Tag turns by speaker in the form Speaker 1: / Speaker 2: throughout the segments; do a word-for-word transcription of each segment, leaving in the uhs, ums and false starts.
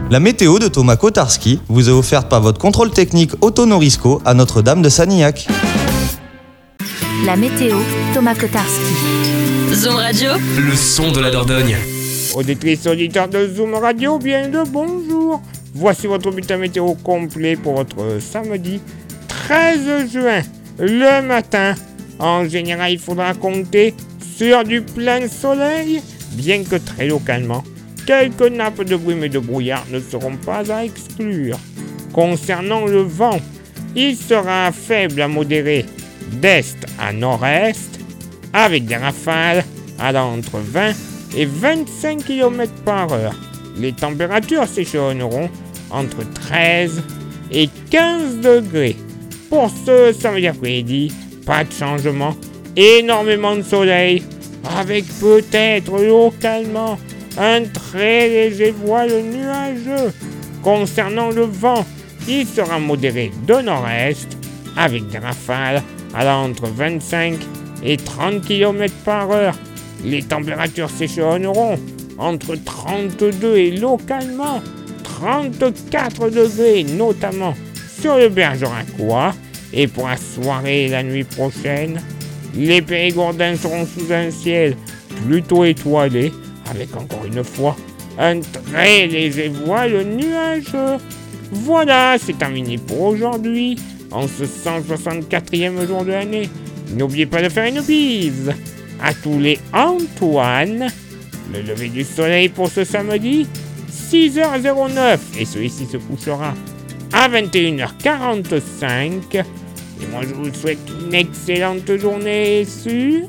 Speaker 1: La météo de Thomas Kotarski vous est offerte par votre contrôle technique Auto Norisco à Notre-Dame de Sanilhac.
Speaker 2: La météo, Thomas Kotarski.
Speaker 3: Zoom Radio,
Speaker 4: le son de la Dordogne.
Speaker 5: Auditrices, auditeurs de Zoom Radio, bien le bonjour. Voici votre bulletin météo complet pour votre samedi treize juin. Le matin, en général, il faudra compter sur du plein soleil, bien que très localement. Quelques nappes de brume et de brouillard ne seront pas à exclure. Concernant le vent, il sera faible à modéré d'est à nord-est, avec des rafales allant entre vingt et vingt-cinq kilomètres par heure. Les températures s'échelonneront entre treize et quinze degrés. Pour ce samedi après-midi, pas de changement, énormément de soleil, avec peut-être localement un très léger voile nuageux. Concernant le vent, il sera modéré de nord-est, avec des rafales allant entre vingt-cinq et trente kilomètres par heure. Les températures s'échelonneront entre trente-deux et localement trente-quatre degrés, notamment sur le Bergeracois. Et pour la soirée et la nuit prochaine, les Périgordins seront sous un ciel plutôt étoilé, avec encore une fois un très léger voile nuageux. Voilà, c'est terminé pour aujourd'hui, en ce cent soixante-quatrième jour de l'année. N'oubliez pas de faire une bise à tous les Antoine. Le lever du soleil pour ce samedi, six heures neuf, et celui-ci se couchera à vingt et une heures quarante-cinq. Et moi je vous souhaite une excellente journée sur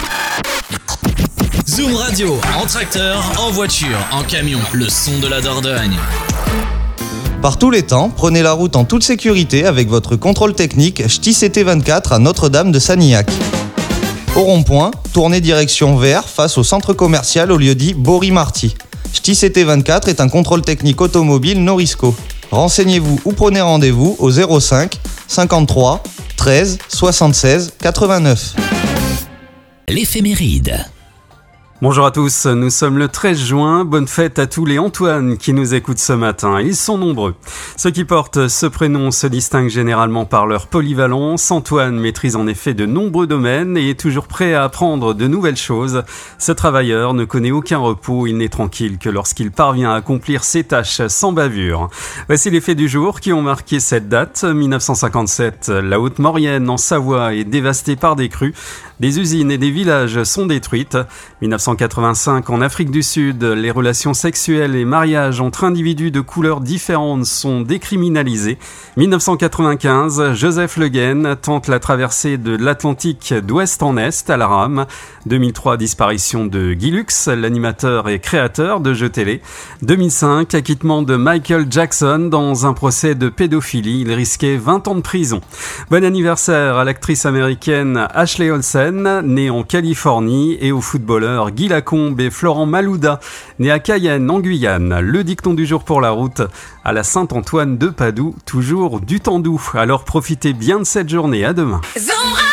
Speaker 4: Zoom Radio, en tracteur, en voiture, en camion, le son de la Dordogne.
Speaker 1: Par tous les temps, prenez la route en toute sécurité avec votre contrôle technique C T I C T vingt-quatre à Notre-Dame de Sanilhac. Au rond-point, tournez direction vers face au centre commercial au lieu-dit Bory-Marty. C T I C T vingt-quatre est un contrôle technique automobile Norisco. Renseignez-vous ou prenez rendez-vous au zéro cinq cinquante-trois treize soixante-seize quatre-vingt-neuf.
Speaker 4: L'éphéméride.
Speaker 6: Bonjour à tous, nous sommes le treize juin, bonne fête à tous les Antoine qui nous écoutent ce matin, ils sont nombreux. Ceux qui portent ce prénom se distinguent généralement par leur polyvalence. Antoine maîtrise en effet de nombreux domaines et est toujours prêt à apprendre de nouvelles choses. Ce travailleur ne connaît aucun repos, il n'est tranquille que lorsqu'il parvient à accomplir ses tâches sans bavure. Voici les faits du jour qui ont marqué cette date. dix-neuf cent cinquante-sept, la Haute-Maurienne en Savoie est dévastée par des crues. Des usines et des villages sont détruites. dix-neuf cent quatre-vingt-cinq, en Afrique du Sud, les relations sexuelles et mariages entre individus de couleurs différentes sont décriminalisés. dix-neuf cent quatre-vingt-quinze, Joseph Le Guen tente la traversée de l'Atlantique d'ouest en est à la rame. deux mille trois, disparition de Guy Lux, l'animateur et créateur de jeux télé. deux mille cinq, acquittement de Michael Jackson dans un procès de pédophilie. Il risquait vingt ans de prison. Bon anniversaire à l'actrice américaine Ashley Olsen, née en Californie, et au footballeur Guy Lacombe et Florent Malouda, né à Cayenne en Guyane. Le dicton du jour pour la route, à la Saint-Antoine de Padoue, toujours du temps doux. Alors profitez bien de cette journée, à demain.